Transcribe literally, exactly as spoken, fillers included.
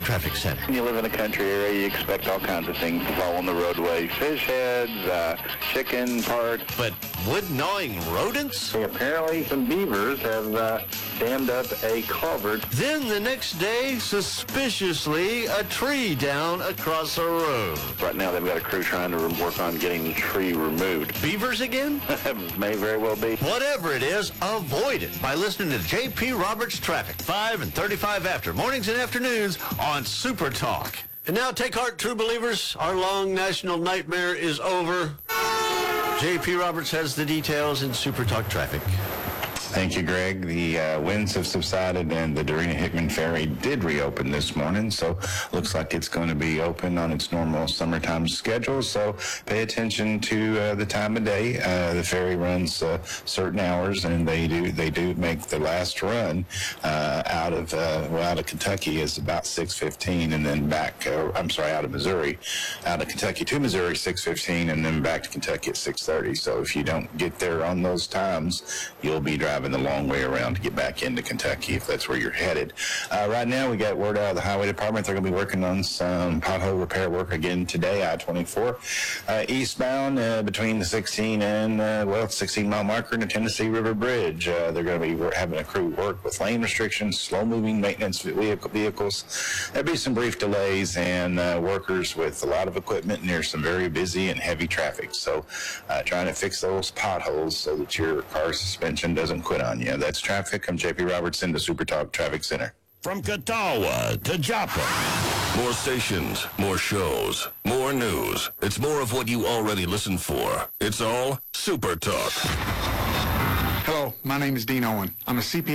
Traffic Center. When you live in a country area, you expect all kinds of things to fall on the roadway. Fish heads, uh, chicken parts. But wood-gnawing rodents? Apparently some beavers have uh, dammed up a culvert. Then the next day, suspiciously, a tree down across the road. Right now they've got a crew trying to work on getting the tree removed. Beavers again? May very well be. Whatever it is, avoid it by listening to J P. Roberts Traffic, five and thirty-five after, mornings and afternoons on Super Talk. And now take heart, true believers. Our long national nightmare is over. J P. Roberts has the details in Super Talk Traffic. Thank you, Greg. The uh, winds have subsided and the Dorena Hickman Ferry did reopen this morning, so looks like it's going to be open on its normal summertime schedule. So pay attention to uh, the time of day. Uh, the ferry runs uh, certain hours, and they do they do make the last run uh, out of uh, well, out of Kentucky is about six fifteen, and then back. Uh, I'm sorry, out of Missouri, out of Kentucky to Missouri six fifteen, and then back to Kentucky at six thirty. So if you don't get there on those times, you'll be driving the long way around to get back into Kentucky if that's where you're headed. Uh, right now, we got word out of the Highway Department. They're going to be working on some pothole repair work again today, I twenty-four. Uh, eastbound uh, between the sixteen and, uh, well, sixteen mile marker and the Tennessee River Bridge. Uh, they're going to be having a crew work with lane restrictions, slow-moving maintenance vehicle vehicles. There'll be some brief delays and uh, workers with a lot of equipment near some very busy and heavy traffic. So uh, trying to fix those potholes so that your car suspension doesn't quit on you. That's traffic. I'm J P. Roberts in the Super Talk Traffic Center. From Catawba to Joplin. More stations, more shows, more news. It's more of what you already listen for. It's all Super Talk. Hello, my name is Dean Owen. I'm a C P A.